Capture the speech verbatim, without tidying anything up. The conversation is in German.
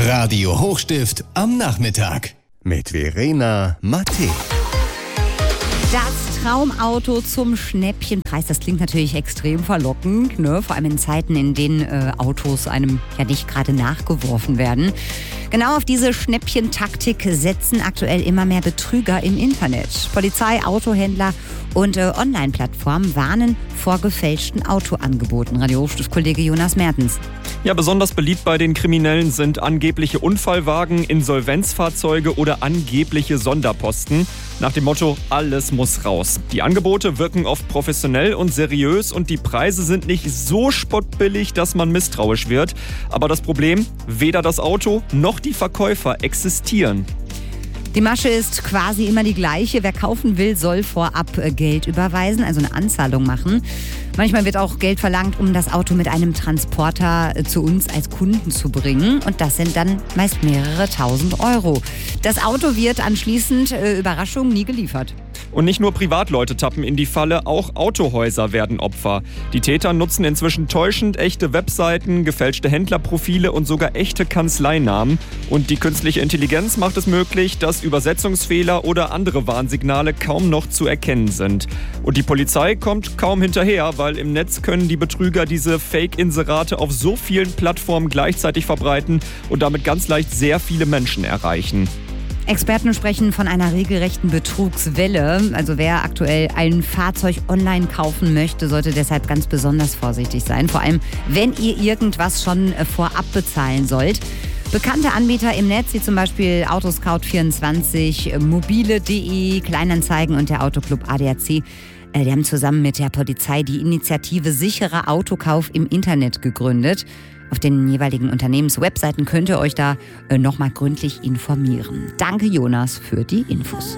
Radio Hochstift am Nachmittag mit Verena Matte. Das Traumauto zum Schnäppchenpreis, das klingt natürlich extrem verlockend, ne? Vor allem in Zeiten, in denen äh, Autos einem ja nicht gerade nachgeworfen werden. Genau auf diese Schnäppchentaktik setzen aktuell immer mehr Betrüger im Internet. Polizei, Autohändler und äh, Online-Plattformen warnen vor gefälschten Autoangeboten. Radio Hochstift-Kollege Jonas Mertens. Ja, besonders beliebt bei den Kriminellen sind angebliche Unfallwagen, Insolvenzfahrzeuge oder angebliche Sonderposten. Nach dem Motto, alles muss raus. Die Angebote wirken oft professionell und seriös und die Preise sind nicht so spottbillig, dass man misstrauisch wird. Aber das Problem, weder das Auto noch die Verkäufer existieren. Die Masche ist quasi immer die gleiche. Wer kaufen will, soll vorab Geld überweisen, also eine Anzahlung machen. Manchmal wird auch Geld verlangt, um das Auto mit einem Transporter zu uns als Kunden zu bringen. Und das sind dann meist mehrere tausend Euro. Das Auto wird anschließend, äh, Überraschung, nie geliefert. Und nicht nur Privatleute tappen in die Falle, auch Autohäuser werden Opfer. Die Täter nutzen inzwischen täuschend echte Webseiten, gefälschte Händlerprofile und sogar echte Kanzleinamen. Und die künstliche Intelligenz macht es möglich, dass Übersetzungsfehler oder andere Warnsignale kaum noch zu erkennen sind. Und die Polizei kommt kaum hinterher, weil im Netz können die Betrüger diese Fake-Inserate auf so vielen Plattformen gleichzeitig verbreiten und damit ganz leicht sehr viele Menschen erreichen. Experten sprechen von einer regelrechten Betrugswelle. Also wer aktuell ein Fahrzeug online kaufen möchte, sollte deshalb ganz besonders vorsichtig sein. Vor allem, wenn ihr irgendwas schon vorab bezahlen sollt. Bekannte Anbieter im Netz, wie zum Beispiel Autoscout vierundzwanzig, mobile punkt de, Kleinanzeigen und der Autoclub A D A C, die haben zusammen mit der Polizei die Initiative Sicherer Autokauf im Internet gegründet. Auf den jeweiligen Unternehmenswebseiten könnt ihr euch da nochmal gründlich informieren. Danke, Jonas, für die Infos.